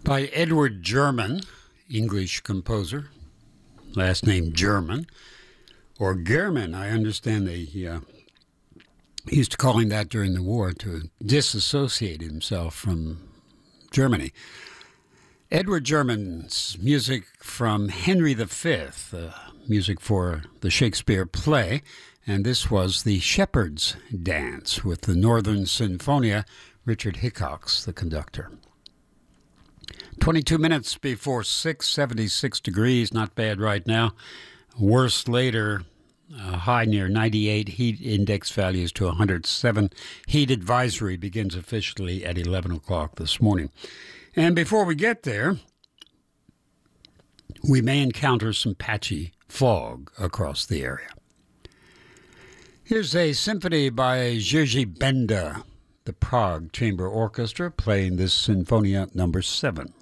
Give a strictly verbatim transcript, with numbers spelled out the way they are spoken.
by Edward German, English composer, last name German, or German. I understand they uh, he used to call him that during the war to disassociate himself from Germany. Edward German's music from Henry the Fifth, uh, music for the Shakespeare play, and this was the Shepherd's Dance with the Northern Sinfonia, Richard Hickox, the conductor. twenty-two minutes before six, seventy-six degrees, not bad right now. Worse later, a high near ninety-eight, heat index values to one hundred seven. Heat advisory begins officially at eleven o'clock this morning. And before we get there, we may encounter some patchy fog across the area. Here's a symphony by Jerzy Benda, the Prague Chamber Orchestra, playing this Sinfonia number seven.